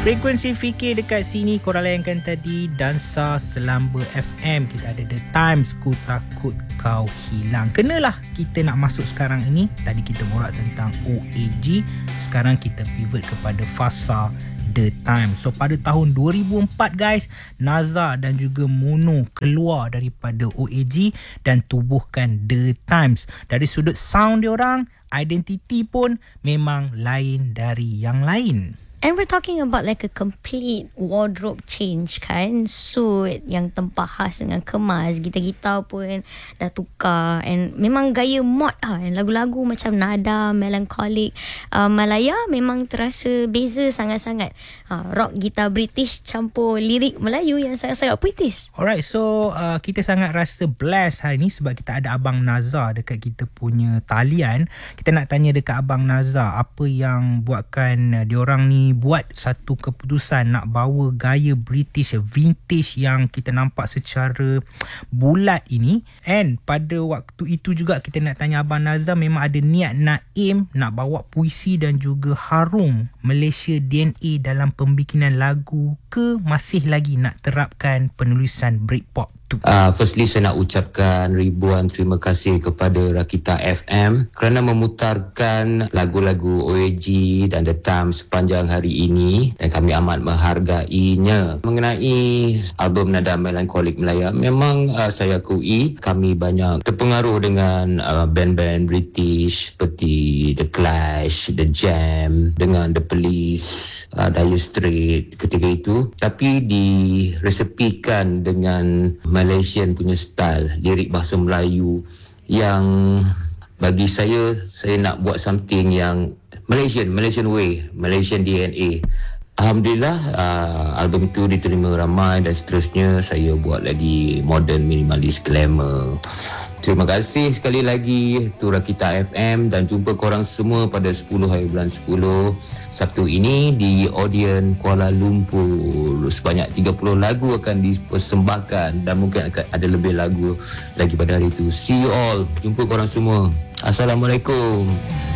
Frekuensi fikir dekat sini korang layankan tadi Dansa Selamba FM. Kita ada The Times, Ku Takut Kau Hilang. Kenalah kita nak masuk sekarang ini. Tadi kita borak tentang OAG. Sekarang kita pivot kepada fasa The Times. So pada tahun 2004 guys, Naza dan juga Mono keluar daripada OAG dan tubuhkan The Times. Dari sudut sound diorang, identiti pun memang lain dari yang lain. And we're talking about like a complete wardrobe change kan. Suit yang tempah khas dengan kemas, gitar-gitar pun dah tukar. And memang gaya mod lah. And lagu-lagu macam nada, melancholic, Malaya memang terasa beza sangat-sangat. Rock gitar British campur lirik Melayu yang sangat-sangat puitis. Alright, so kita sangat rasa blessed hari ni sebab kita ada Abang Naza dekat kita punya talian. Kita nak tanya dekat Abang Naza apa yang buatkan diorang ni buat satu keputusan nak bawa gaya British vintage yang kita nampak secara bulat ini. And pada waktu itu juga kita nak tanya Abang Naza memang ada niat nak aim nak bawa puisi dan juga harum Malaysia DNA dalam pembikinan lagu ke masih lagi nak terapkan penulisan Britpop tu? Firstly saya nak ucapkan ribuan terima kasih kepada Rakita FM kerana memutarkan lagu-lagu OAG dan The Times sepanjang hari ini dan kami amat menghargainya. Mengenai album Nada Melancholic Melaya, memang saya akui kami banyak terpengaruh dengan band-band British seperti The Clash, The Jam, dengan The Police, Dire Straits ketika itu, tapi diresepikan dengan Malaysian punya style, lirik bahasa Melayu yang bagi saya nak buat something yang Malaysian way, Malaysian DNA. Alhamdulillah album itu diterima ramai dan seterusnya saya buat lagi modern minimalist glamour. Terima kasih sekali lagi tu Rakita FM dan jumpa korang semua pada 10 hari bulan 10 Sabtu ini di Odeon Kuala Lumpur. Sebanyak 30 lagu akan dipersembahkan dan mungkin akan ada lebih lagu lagi pada hari itu. See you all. Jumpa korang semua. Assalamualaikum.